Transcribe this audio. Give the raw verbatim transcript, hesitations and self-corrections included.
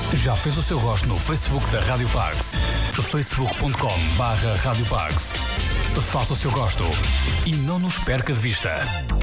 Já fez o seu gosto no Facebook da Rádio Pax? facebook ponto com barra Rádio Pax. Faça o seu gosto e não nos perca de vista.